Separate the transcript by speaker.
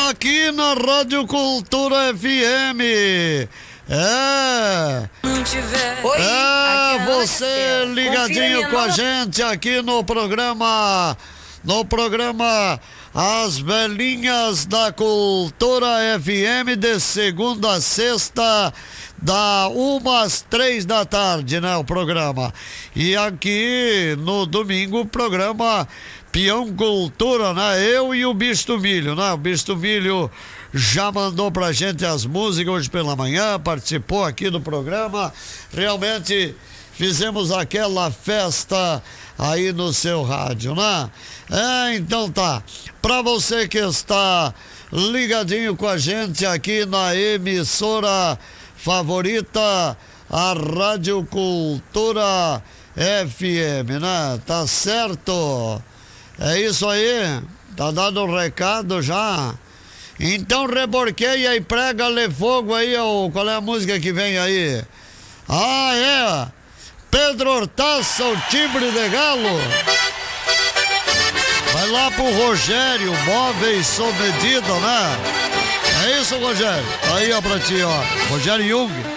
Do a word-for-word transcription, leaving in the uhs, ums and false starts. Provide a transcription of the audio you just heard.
Speaker 1: aqui na Rádio Cultura F M. É.
Speaker 2: Oi,
Speaker 1: é, você ligadinho com a gente aqui no programa, no programa As Velhinhas da Cultura F M, de segunda a sexta, da uma às três da tarde, né, o programa. E aqui no domingo o programa Peão Cultura, né, eu e o Bicho do Milho, né, o Bicho do Milho já mandou pra gente as músicas hoje pela manhã, participou aqui do programa, realmente fizemos aquela festa aí no seu rádio, né? É, então tá, pra você que está ligadinho com a gente aqui na emissora favorita, a Rádio Cultura F M, né? Tá certo? É isso aí? Tá dado o recado já? Então reborqueia e prega-lhe fogo aí, ó, qual é a música que vem aí? Ah, é! Pedro Hortaça, o timbre de galo. Vai lá pro Rogério, móveis sob medida, né? É isso, Rogério? Aí, ó, pra ti, ó. Rogério Jung.